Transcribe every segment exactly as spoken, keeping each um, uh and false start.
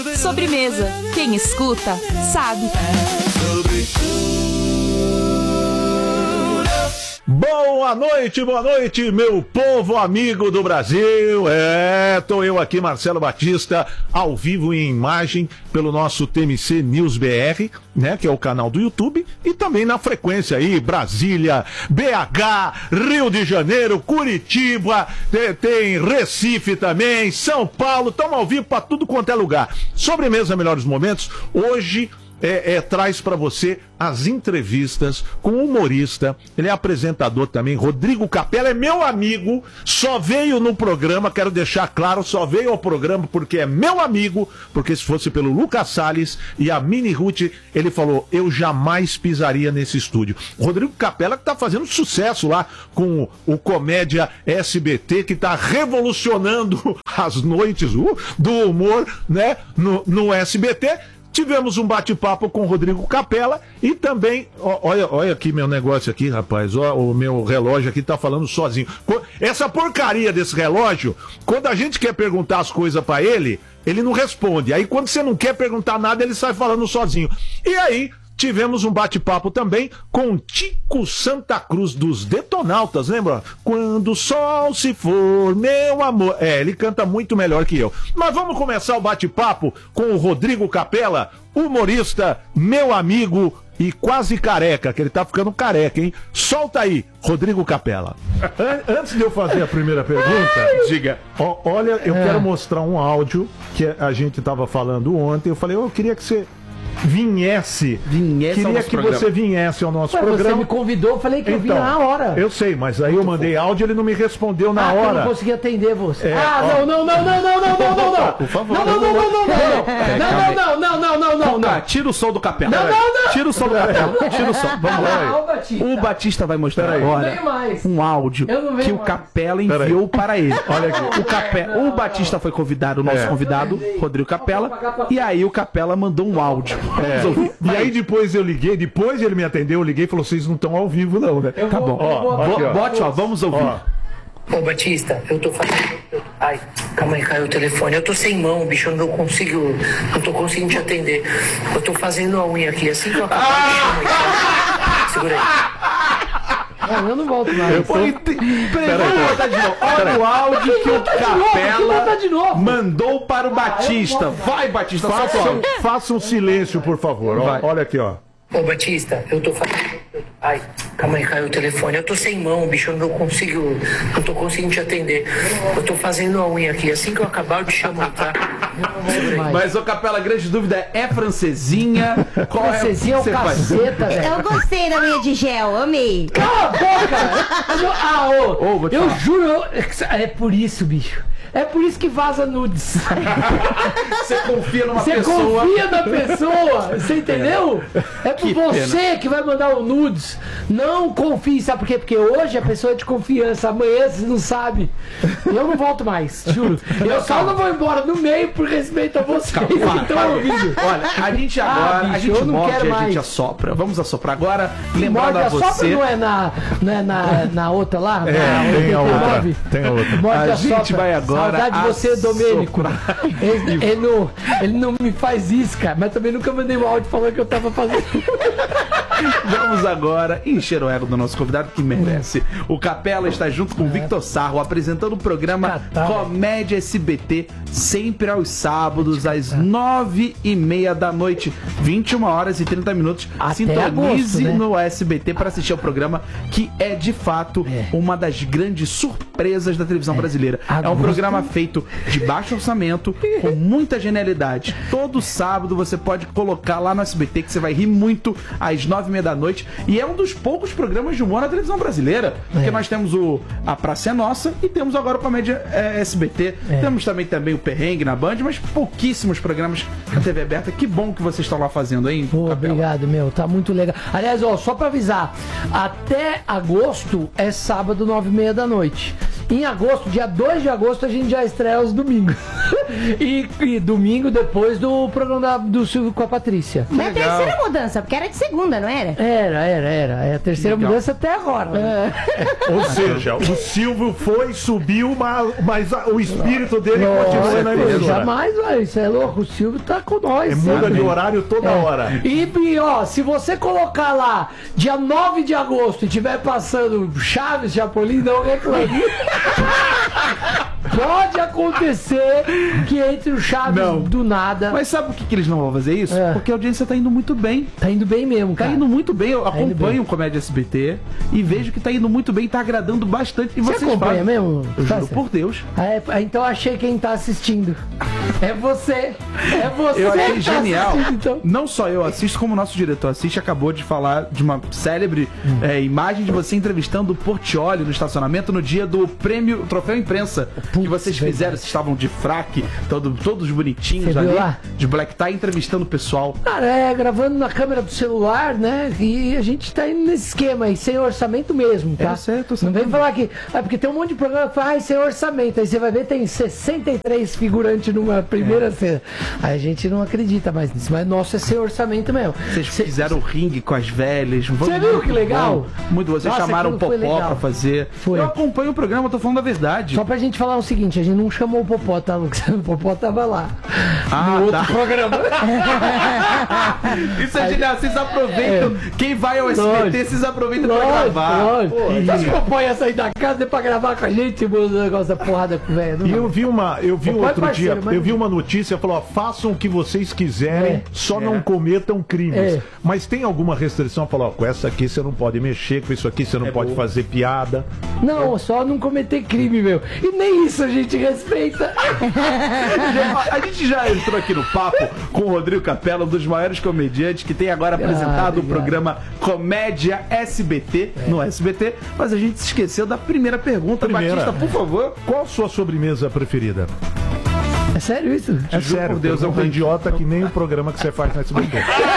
Sobremesa. Quem escuta, sabe. Boa noite, boa noite, meu povo amigo do Brasil. É, tô eu aqui, Marcelo Batista, ao vivo em imagem pelo nosso T M C News B R, né, que é o canal do YouTube, e também na frequência aí, Brasília, B H, Rio de Janeiro, Curitiba, tem, tem Recife também, São Paulo, estamos ao vivo para tudo quanto é lugar. Sobremesa Melhores Momentos, hoje É, é, traz para você as entrevistas com o humorista, ele é apresentador também, Rodrigo Capela, é meu amigo, só veio no programa, quero deixar claro, só veio ao programa porque é meu amigo, porque se fosse pelo Lucas Salles e a Mini Ruth, ele falou, eu jamais pisaria nesse estúdio. O Rodrigo Capela que tá fazendo sucesso lá com o Comédia S B T, que tá revolucionando as noites uh, do humor, né, no, no S B T. Tivemos um bate-papo com o Rodrigo Capela e também, ó, olha, olha aqui meu negócio aqui, rapaz, ó, o meu relógio aqui tá falando sozinho. Essa porcaria desse relógio, quando a gente quer perguntar as coisas pra ele, ele não responde. Aí quando você não quer perguntar nada, ele sai falando sozinho. E aí, tivemos um bate-papo também com Tico Santa Cruz dos Detonautas, lembra? Quando o sol se for, meu amor. É, ele canta muito melhor que eu. Mas vamos começar o bate-papo com o Rodrigo Capela, humorista, meu amigo e quase careca, que ele tá ficando careca, hein? Solta aí, Rodrigo Capela. Antes de eu fazer a primeira pergunta, diga. Ó, olha, eu é. quero mostrar um áudio que a gente tava falando ontem. Eu falei, eu queria que você Vinhesse, vinhesse queria que programa. você vinhesse ao nosso Ué, programa. Você me convidou, eu falei que então, eu vinha na hora. Eu sei, mas aí eu mandei áudio e ele não me respondeu na ah, hora. Eu não consegui atender você. É, ah, ó. não, não, não, não, não, não, não, não, não. Por favor. Não, não, não, não, não, não. Não, não, não, não, não, não, não. Tira o som do Capela. Não, não, não. Tira o som do Capela. Tira o som. Vamos lá. O Batista vai mostrar agora um áudio que o Capela enviou para ele. Olha aqui. O Capela, o Batista foi convidado, o nosso é. convidado, Rodrigo Capela, e aí o Capela mandou um áudio. É. E aí depois eu liguei, depois ele me atendeu, eu liguei e falou, vocês não estão ao vivo não, né? Tá bom. Ó, aqui, ó. Bote, ó, vamos ouvir. Ó. Ô Batista, eu tô fazendo... Ai, calma aí, caiu o telefone. Eu tô sem mão, bicho, eu não consigo... Não tô conseguindo te atender. Eu tô fazendo a unha aqui, assim que eu acabar ah! de Segura aí. Eu não volto mais. Eu tô... Peraí, vamos botar de novo. Olha o áudio que o Capela mandou para o Batista. Vai, Batista, faça, um, faça um silêncio, por favor. Ó, olha aqui, ó. Ô Batista, eu tô fazendo... Ai, calma aí, caiu o telefone. Eu tô sem mão, bicho, eu não consigo... Não tô conseguindo te atender. Eu tô fazendo a unha aqui, assim que eu acabar eu te chamo, tá? Mas, ô Capela, a grande dúvida é francesinha? Qual francesinha é o caceta, velho. Eu gostei da unha de gel, amei. Cala a boca! Ah, ô, oh, eu juro, eu... é por isso, bicho. É por isso que vaza nudes. Você confia numa Cê pessoa. Você confia na pessoa. Você entendeu? É por que você pena. Que vai mandar o nudes. Não confie, sabe por quê? Porque hoje a pessoa é de confiança. Amanhã você não sabe. Eu não volto mais, juro. Eu só calma. Não vou embora no meio por respeito a vocês. Calma, então, calma. Olha, a gente agora, ah, bicho, a gente morde e a gente assopra. Vamos assoprar agora. Lembrando a você... Assopra não é na, não é na, na outra lá? É, na tem a outra. Tem a outra. Morde a assopra. gente vai agora. Saudade de você, Domênico. Ele, ele, não, ele não me faz isso, cara. Mas também nunca mandei um áudio falando que eu tava fazendo. Vamos agora encher o ego do nosso convidado que merece. O Capela está junto com o Victor Sarro apresentando o programa Comédia S B T, sempre aos sábados, às nove e meia da noite, vinte e uma horas e trinta minutos. Até Sintonize agosto, né? no S B T para assistir ao programa, que é de fato é. uma das grandes surpresas da televisão é. brasileira. Agosto. É um programa feito de baixo orçamento, com muita genialidade. Todo sábado você pode colocar lá no S B T que você vai rir muito às nove e meia da noite. E é um dos poucos programas de humor na televisão brasileira. Porque é. nós temos o A Praça é Nossa e temos agora o Comédia é, S B T. É. Temos também, também o Perrengue na Band, mas pouquíssimos programas na T V aberta. Que bom que vocês estão lá fazendo, hein? Pô, obrigado, meu. Tá muito legal. Aliás, ó, só pra avisar, até agosto é sábado, nove e meia da noite. Em agosto, dia dois de agosto, a gente já estreia aos domingos. E, e domingo depois do programa da- do Silvio com a Patrícia. Foi a terceira mudança, porque era de segunda, não era? Era, era, era. É a terceira Legal. mudança até agora. né? Ou seja, o Silvio foi, subiu, mas, mas a- o espírito dele continua na Nossa, emissora. jamais, velho. Isso é louco. O Silvio tá com nós. É, muda sempre. de horário toda É. hora. E, e, ó, se você colocar lá dia nove de agosto e tiver passando Chaves, Chapolin, não reclame. Pode acontecer que entre o Chaves Não. do nada. Mas sabe por que, que eles não vão fazer isso? É. Porque a audiência tá indo muito bem. Tá indo bem mesmo, Tá cara. indo muito bem. Eu indo bem. acompanho o Comédia S B T e vejo que tá indo muito bem, tá agradando bastante. E Você vocês acompanha fazem. mesmo? Eu juro Fácil? por Deus. Ah, é, então achei quem tá assistindo. É você. É você. Eu achei que tá genial. assistindo, então. Não só eu assisto, como o nosso diretor assiste, acabou de falar de uma célebre é, imagem de você entrevistando o Portiolli no estacionamento no dia do prêmio Troféu Imprensa. que vocês verdade. fizeram, vocês estavam de fraque, todo, todos bonitinhos Você ali, viu lá? de black tie, entrevistando o pessoal. Cara, é gravando na câmera do celular, né? E a gente tá indo nesse esquema aí, sem orçamento mesmo, tá? É, eu sei, eu tô Não vem sabendo. falar que. Ah, porque tem um monte de programa que fala, ah, sem orçamento. Aí você vai ver, tem sessenta e três figurantes numa primeira É. cena. Aí a gente não acredita mais nisso, mas nosso é sem orçamento mesmo. Vocês Cê- fizeram o ringue com as velhas. Você viu que legal? Bom. Muito bom. Vocês Nossa, chamaram o aquilo foi Popó legal. pra fazer. Foi. Eu acompanho o programa, tô falando a verdade. Só pra gente falar o seguinte, a gente não chamou o Popó, tá, Lucas? O Popó tava lá. Ah, no outro tá. programa. Isso é genial, vocês aproveitam. Quem vai ao S B T, Lógico. vocês aproveitam pra Lógico, gravar. lógico. Pô, Você acha que o Popó ia sair da casa nem pra gravar com a gente, o negócio da porrada com o velho? E eu vi uma, eu vi Papai é outro parceiro, dia, mas- eu vi uma notícia, falou, ó, façam o que vocês quiserem, É. só É. não cometam crimes. É. Mas tem alguma restrição? Falou, ó, com essa aqui você não pode mexer, com isso aqui você não É pode boa. fazer piada. Não, só não cometer crime, meu. E nem isso a gente respeita. A gente já entrou aqui no papo com o Rodrigo Capella, um dos maiores comediantes que tem agora apresentado o obrigado. programa Comédia S B T no S B T, mas a gente se esqueceu da primeira pergunta. Primeira. Batista, por favor. Qual a sua sobremesa preferida? É sério isso? É juro sério, por Deus, é um pergunta idiota que nem o programa que você faz no S B T.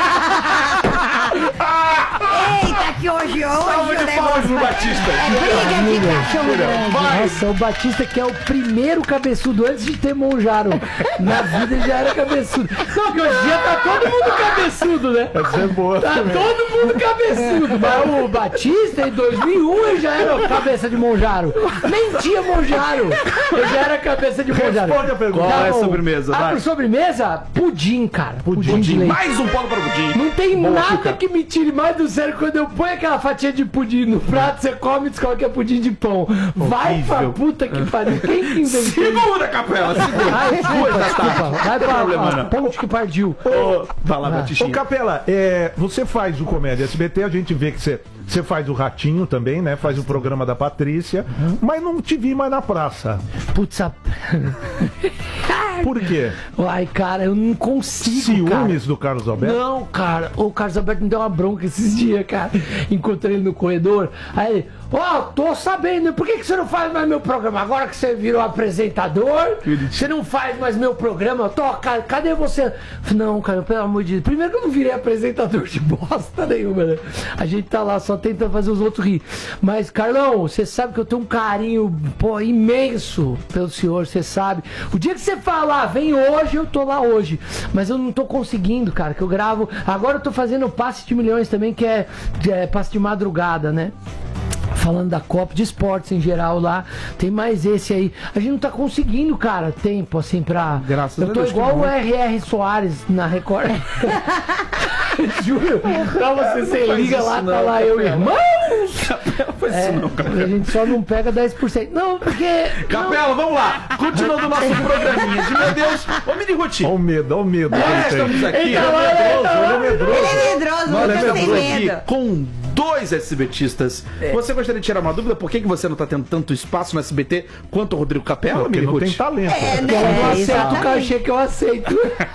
Eita, que hoje, hoje Salve o de palmas negócio pro vai- Batista. É briga de cachorro grande. Nossa, o Batista que é o primeiro cabeçudo antes de ter Monjaro. Na vida ele já era cabeçudo. Não, que hoje em dia tá todo mundo cabeçudo, né? Essa é boa Tá também. todo mundo cabeçudo. Mas o Batista, em dois mil e um, ele já era cabeça de Monjaro. Nem tinha Monjaro. Ele já era cabeça de Monjaro. Responde a pergunta. Qual é a bom. sobremesa? Ah, Vai. por sobremesa? Pudim, cara. Pudim, Pudim. de leite. Mais um polo para o pudim. Não tem Bom nada açúcar. que me tire mais do sério quando eu ponho aquela fatia de pudim no prato, você come e descobre que é pudim de pão. Vai pra Horrível. puta que pariu. Quem que inventou isso? Segura, Capela, segura. Ai, desculpa, da desculpa. tarde. Vai Não tem pra problema, a não. ponte que partiu. Ô, vai lá, Ah. Ô, Batistinha. Capela, é, você faz o Comédia S B T, a gente vê que você, você faz o Ratinho também, né? Faz o programa da Patrícia, mas não te vi mais na praça. Putz, a... Por quê? Ai, cara, eu não consigo, cara. Ciúmes do Carlos Alberto? Não, cara, o Carlos Alberto me deu uma bronca esses dias, cara. Encontrei ele no corredor. Aí ele, ó, tô sabendo, por que, que você não faz mais meu programa? Agora que você virou apresentador, você não faz mais meu programa? Tô, cara, cadê você? Não, cara, pelo amor de Deus. Primeiro que eu não virei apresentador de bosta nenhuma, né? A gente tá lá só tentando fazer os outros rir. Mas, Carlão, você sabe que eu tenho um carinho, pô, imenso pelo senhor, você sabe. O dia que você falar, vem hoje, eu tô lá hoje. Mas eu não tô conseguindo, cara, que eu gravo. Agora eu tô fazendo o Passe de Milhões também, que é, que é passe de madrugada, né? Falando da Copa de Esportes em geral lá, tem mais esse aí. A gente não tá conseguindo, cara, tempo assim pra. Graças eu a tô Deus, igual que o bom. R R Soares na Record. Juro. Pra você, você faz liga isso lá, não, tá lá eu, Capela. irmãos! Faz É, isso não, Capela. a gente só não pega dez por cento. Não, porque. Capela, vamos lá. Continuando o nosso programinha de meu Deus. Ô, Mini Ruti. Olha o medo, olha o medo. que Nós ele tem. estamos aqui. Eita, lá, eita, lá. Ele é medroso. Ele é medroso, Nós Lucas tem estamos aqui medo. com dois SBTistas. Você gostaria de tirar uma dúvida? Por que, que você não tá tendo tanto espaço no S B T quanto o Rodrigo Capela, Porque Mini não tem Ruti? talento. É, né? Eu não É, aceito o exatamente. cachê que eu aceito.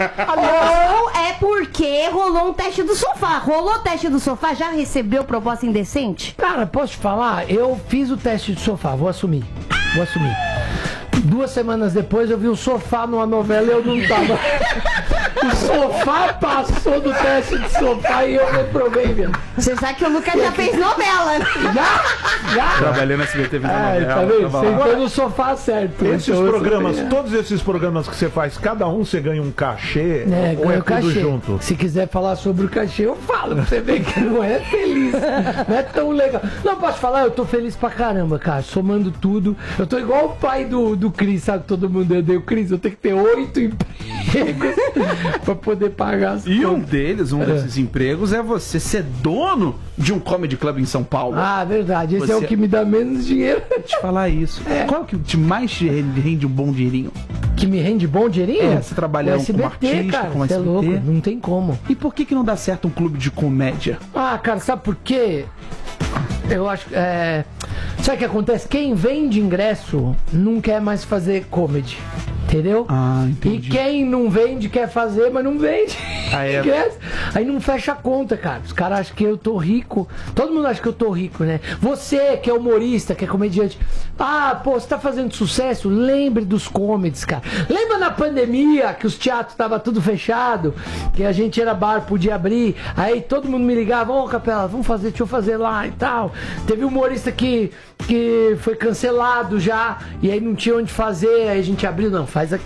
Ou é porque rolou um teste do sofá. Rolou o teste do sofá? Já recebeu proposta indecente? Cara, posso te falar? Eu fiz o teste de sofá, vou assumir. Vou assumir. Duas semanas depois eu vi o sofá numa novela e eu não tava. O sofá passou do teste de sofá e eu reprovei, velho. Você sabe que o Lucas já fez novela. Já? Já? Trabalhei na S B T vendo Ai, novela, tá vendo? tava lá. Sentou no sofá certo. Esses Então, programas, você- todos esses programas que você faz, cada um você ganha um cachê É, ou é ganha o tudo cachê. junto? Se quiser falar sobre o cachê, eu falo. Pra você ver que não é feliz. Não é tão legal. Não, posso falar, eu tô feliz pra caramba, cara. Somando tudo. Eu tô igual o pai do, do Cris, sabe? Todo mundo odeia o Cris. Eu tenho que ter oito empregos pra poder pagar as E um contas. deles, um desses empregos, é você ser dono de um comedy club em São Paulo. Ah, verdade. Esse é Você- o que me dá menos dinheiro. Te falar isso. Qual que te mais te rende um bom dinheirinho? Que me rende bom dinheirinho? É, você trabalha O como S B T, artista, cara, como você é S B T. louco, não tem como. E por que que não dá certo um clube de comédia? Ah, cara, sabe por quê? Eu acho que. É... Sabe o que acontece? Quem vende ingresso não quer mais fazer comedy. Entendeu? Ah, E entendi. quem não vende quer fazer, mas não vende. Ah, é? ingresso. Aí não fecha a conta, cara. Os caras acham que eu tô rico. Todo mundo acha que eu tô rico, né? Você que é humorista, que é comediante. Ah, pô, você tá fazendo sucesso? Lembre dos comedies, cara. Lembra na pandemia que os teatros estavam tudo fechado? Que a gente era bar, podia abrir. Aí todo mundo me ligava, ô Capela, vamos fazer, deixa eu fazer lá e tal. Teve um humorista que, que foi cancelado já. E aí não tinha onde fazer. Aí a gente abriu, não, faz aqui.